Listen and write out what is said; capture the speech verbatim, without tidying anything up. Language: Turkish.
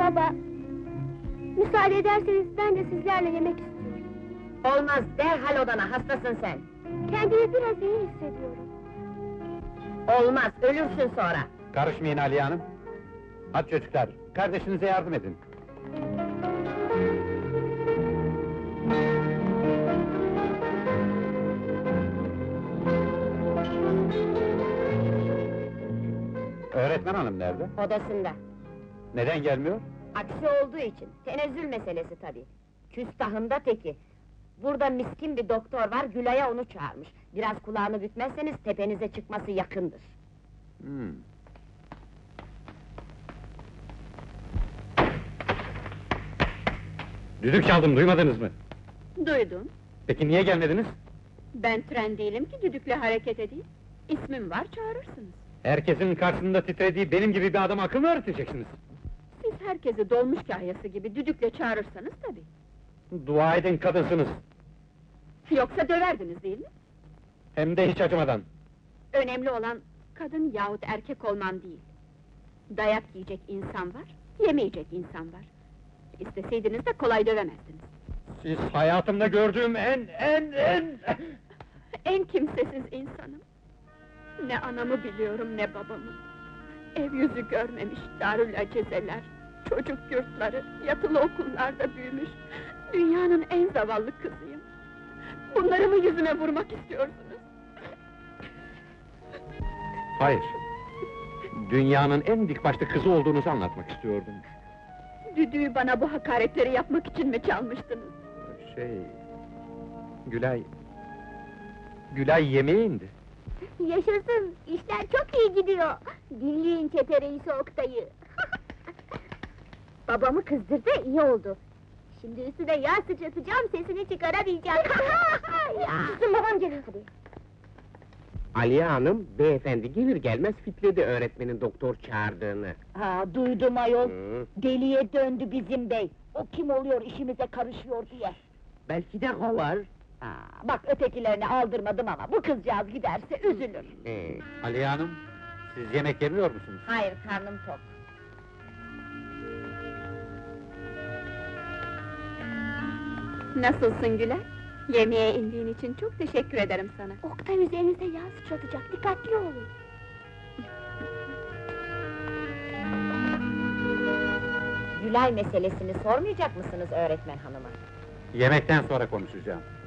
Baba, müsaade ederseniz ben de sizlerle yemek istiyorum. Olmaz, derhal odana, hastasın sen! Kendimi biraz iyi hissediyorum. Olmaz, ölürsün sonra! Karışmayın Aliye Hanım! Hadi çocuklar, kardeşinize yardım edin! Öğretmen hanım nerede? Odasında. Neden gelmiyor? Aksi olduğu için, tenezzül meselesi tabii. Küstahında teki. Burada miskin bir doktor var, Gülay'a onu çağırmış. Biraz kulağını bükmezseniz tepenize çıkması yakındır. Hmm. Düdük çaldım, duymadınız mı? Duydum. Peki niye gelmediniz? Ben tren değilim ki düdükle hareket edeyim. İsmim var, çağırırsınız. Herkesin karşısında titrediği benim gibi bir adama akıl mı öğreteceksiniz? Siz herkesi dolmuş kahyası gibi düdükle çağırırsanız tabii. Dua edin kadınsınız! Yoksa döverdiniz değil mi? Hem de hiç acımadan! Önemli olan kadın yahut erkek olman değil. Dayak yiyecek insan var, yemeyecek insan var. İsteseydiniz de kolay dövemezdiniz. Siz hayatımda gördüğüm en, en, en... En kimsesiz insanım. Ne anamı biliyorum ne babamı. Ev yüzü görmemiş darül acizeler, çocuk yurtları, yatılı okullarda büyümüş. Dünyanın en zavallı kızıyım. Bunları mı yüzüme vurmak istiyorsunuz? Hayır! Dünyanın en dik başlı kızı olduğunuzu anlatmak istiyordum. Düdüğü bana bu hakaretleri yapmak için mi çalmıştınız? Şey... Gülay... Gülay yemeğe indi. Yaşasın, işler çok iyi gidiyor. Dinleyin çete reisi Oktay'ı. Babamı kızdırdı, iyi oldu. Şimdi üstüne yağ sıçratacağım, sesini çıkaramayacak. Kızım, babam geliyor tabii. Aliye Hanım, beyefendi gelir gelmez fitledi öğretmenin doktor çağırdığını. Ha, duydum ayol! Hı, Deliye döndü bizim bey! O kim oluyor, işimize karışıyor diye! belki de kovar. Aa, bak ötekilerini aldırmadım ama bu kızcağız giderse üzülür! Ee, Aliye Hanım, siz yemek yemiyor musunuz? Hayır, karnım tok! Nasılsın Güler? Yemeğe indiğin için çok teşekkür ederim sana. Oktay üzerinize yağ sıçratacak, dikkatli olun. Gülay meselesini sormayacak mısınız öğretmen hanıma? Yemekten sonra konuşacağım.